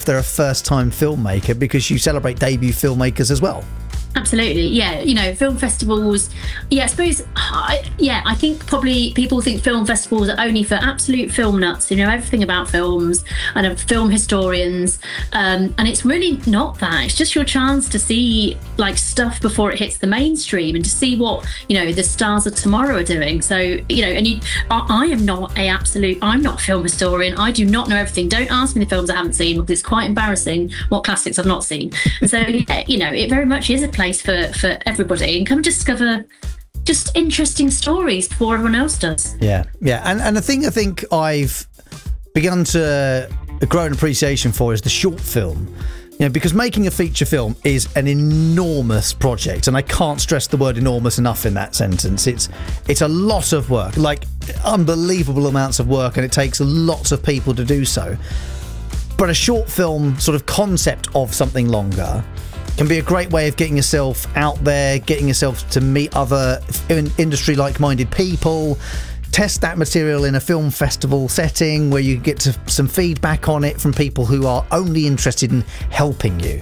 they're a first-time filmmaker, because you celebrate debut filmmakers as well. Absolutely, yeah. You know, film festivals, yeah, I suppose, I think probably people think film festivals are only for absolute film nuts, you know, everything about films and film historians. And it's really not that. It's just your chance to see like stuff before it hits the mainstream and to see what, you know, the stars of tomorrow are doing. So, you know, and I'm not a film historian. I do not know everything. Don't ask me the films I haven't seen, because it's quite embarrassing what classics I've not seen. And so, yeah, you know, it very much is a place for everybody, and come discover just interesting stories before everyone else does. Yeah. And the thing I think I've begun to grow an appreciation for is the short film. You know, because making a feature film is an enormous project, and I can't stress the word enormous enough in that sentence. It's a lot of work, like unbelievable amounts of work, and it takes lots of people to do so. But a short film sort of concept of something longer can be a great way of getting yourself out there, getting yourself to meet other industry like-minded people, test that material in a film festival setting where you get some feedback on it from people who are only interested in helping you.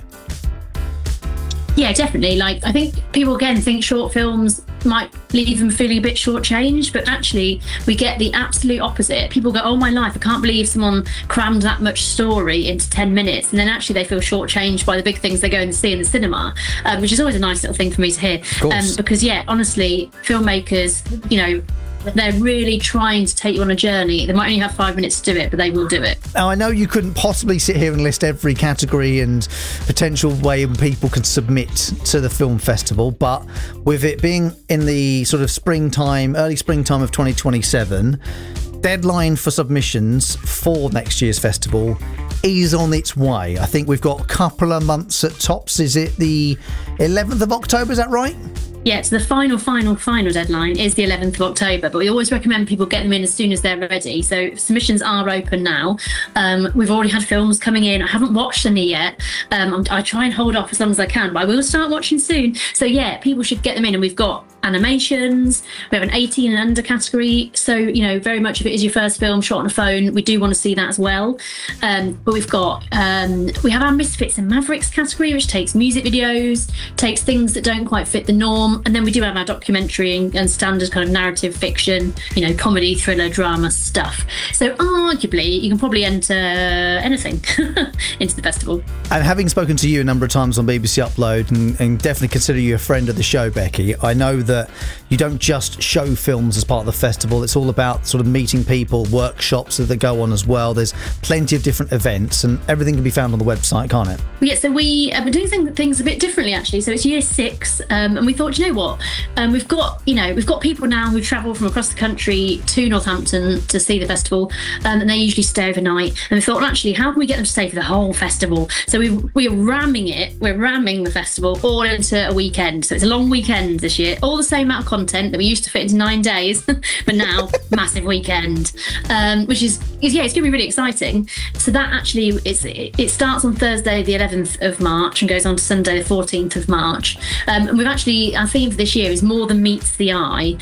Yeah, definitely. Like, I think people again think short films might leave them feeling a bit shortchanged, but actually we get the absolute opposite. People go, oh my life, I can't believe someone crammed that much story into 10 minutes. And then actually they feel shortchanged by the big things they go and see in the cinema, which is always a nice little thing for me to hear. Because, yeah, honestly, filmmakers, you know, they're really trying to take you on a journey. They might only have 5 minutes to do it, but they will do it. Now, I know you couldn't possibly sit here and list every category and potential way people can submit to the film festival, but with it being in the sort of early springtime of 2027, deadline for submissions for next year's festival is on its way. I think we've got a couple of months at tops. Is it the 11th of October? Is that right? Yeah, so the final deadline is the 11th of October, but we always recommend people get them in as soon as they're ready. So submissions are open now. We've already had films coming in. I haven't watched any yet. I try and hold off as long as I can, but I will start watching soon. So yeah, people should get them in, and we've got animations. We have an 18 and under category. So, you know, very much if it is your first film shot on a phone, we do want to see that as well. But we've got, we have our Misfits and Mavericks category, which takes music videos, takes things that don't quite fit the norm. And then we do have our documentary and standard kind of narrative fiction, you know, comedy, thriller, drama stuff. So arguably, you can probably enter anything into the festival. And having spoken to you a number of times on BBC Upload, and definitely consider you a friend of the show, Becky, I know that you don't just show films as part of the festival. It's all about sort of meeting people, workshops that go on as well. There's plenty of different events, and everything can be found on the website, can't it? Yeah, so we have been doing things a bit differently, actually. So it's year 6, and we thought, you know what, we've got people now who travel from across the country to Northampton to see the festival, and they usually stay overnight. And we thought, well, actually, how can we get them to stay for the whole festival? So we're ramming the festival all into a weekend. So it's a long weekend this year, all the same amount of content that we used to fit into 9 days, but now massive weekend, which is it's going to be really exciting. So that actually it starts on Thursday the 11th of March and goes on to Sunday the 14th of March. And we've actually, our theme for this year is more than meets the eye,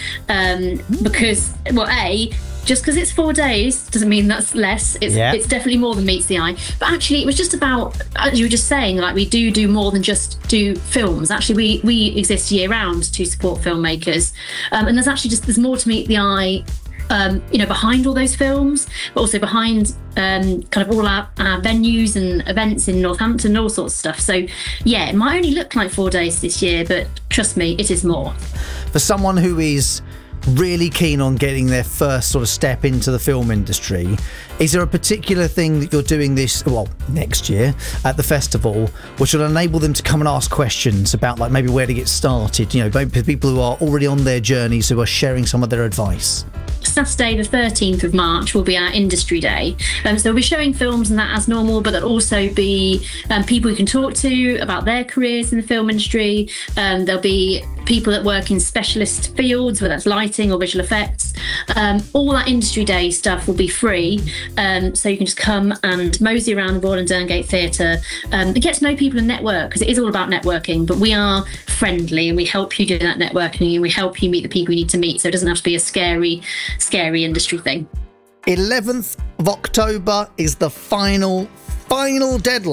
because, well, just because it's 4 days doesn't mean that's less. It's definitely more than meets the eye. But actually, it was just about, as you were just saying, like, we do more than just do films. Actually, we exist year round to support filmmakers, and there's more to meet the eye, you know, behind all those films, but also behind kind of all our venues and events in Northampton and all sorts of stuff. So yeah, it might only look like 4 days this year, but trust me, it is more. For someone who is really keen on getting their first sort of step into the film industry, is there a particular thing that you're doing next year at the festival which will enable them to come and ask questions about, like, maybe where to get started, you know, maybe people who are already on their journeys, who are sharing some of their advice? Saturday the 13th of March will be our industry day, so we'll be showing films and that as normal, but there'll also be people you can talk to about their careers in the film industry. There'll be people that work in specialist fields, whether that's lighting or visual effects. All that industry day stuff will be free, so you can just come and mosey around the Royal and Derngate Theatre and get to know people and network, because it is all about networking, but we are friendly and we help you do that networking and we help you meet the people you need to meet, so it doesn't have to be a scary industry thing. 11th of October is the final deadline.